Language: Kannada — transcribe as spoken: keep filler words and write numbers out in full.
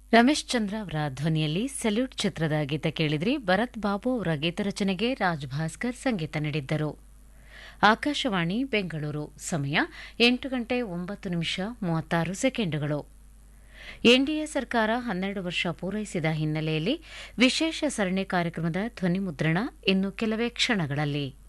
ರಮೇಶ್ ಚಂದ್ರ ಅವರ ಧ್ವನಿಯಲ್ಲಿ ಸೆಲ್ಯೂಟ್ ಚಿತ್ರದ ಗೀತೆ ಕೇಳಿದ್ರಿ. ಭರತ್ ಬಾಬು ಅವರ ಗೀತರಚನೆಗೆ ರಾಜ್ ಭಾಸ್ಕರ್ ಸಂಗೀತ ನೀಡಿದ್ದರು. ಆಕಾಶವಾಣಿ ಬೆಂಗಳೂರು. ಸಮಯ ಎಂಟು ಗಂಟೆ ಒಂಬತ್ತು ನಿಮಿಷ ಮೂವತ್ತಾರು ಸೆಕೆಂಡುಗಳು. ಎನ್ಡಿಎ ಸರ್ಕಾರ ಹನ್ನೆರಡು ವರ್ಷ ಪೂರೈಸಿದ ಹಿನ್ನೆಲೆಯಲ್ಲಿ ವಿಶೇಷ ಸರಣಿ ಕಾರ್ಯಕ್ರಮದ ಧ್ವನಿ ಮುದ್ರಣ ಇನ್ನು ಕೆಲವೇ ಕ್ಷಣಗಳಲ್ಲಿ.